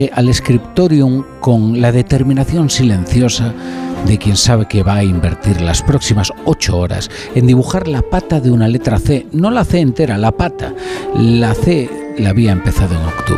al scriptorium con la determinación silenciosa de quien sabe que va a invertir las próximas 8 horas en dibujar la pata de una letra C, no la C entera, la pata. La C la había empezado en octubre.